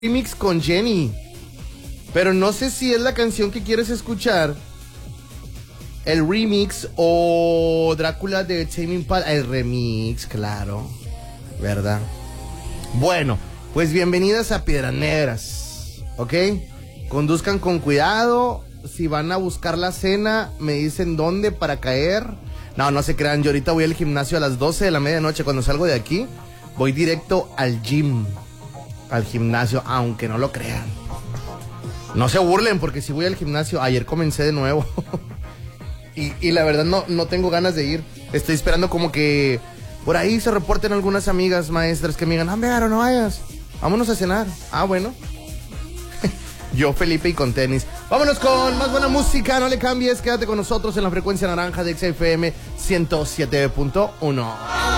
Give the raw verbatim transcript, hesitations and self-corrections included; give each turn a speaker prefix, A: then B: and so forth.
A: remix con Jenny, pero no sé si es la canción que quieres escuchar, el remix o Drácula de Tame Impala. El remix, claro, ¿verdad? Bueno, pues bienvenidas a Piedras Negras, ¿ok? Conduzcan con cuidado. Si van a buscar la cena, me dicen dónde para caer. No, no se crean, yo ahorita voy al gimnasio a las doce de la medianoche. Cuando salgo de aquí, voy directo al gym, al gimnasio, aunque no lo crean. No se burlen, porque si voy al gimnasio, ayer comencé de nuevo. y, y la verdad no, no tengo ganas de ir. Estoy esperando como que por ahí se reporten algunas amigas maestras que me digan, ah, Vero, no vayas, vámonos a cenar. Ah, bueno. Yo, Felipe, y con tenis. Vámonos con más buena música, no le cambies, quédate con nosotros en la frecuencia naranja de X F M ciento siete punto uno.